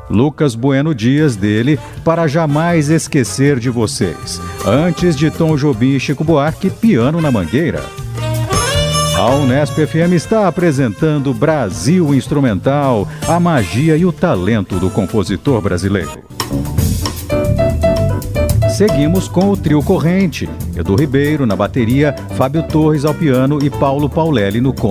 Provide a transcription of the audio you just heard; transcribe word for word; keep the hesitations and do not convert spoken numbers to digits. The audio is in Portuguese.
Lucas Bueno Dias, dele Para Jamais Esquecer de Vocês. Antes de Tom Jobim e Chico Buarque, Piano na Mangueira. A Unesp F M está apresentando Brasil Instrumental, a magia e o talento do compositor brasileiro. Seguimos com o trio Corrente, Edu Ribeiro na bateria, Fábio Torres ao piano e Paulo Paulelli no contrabaixo.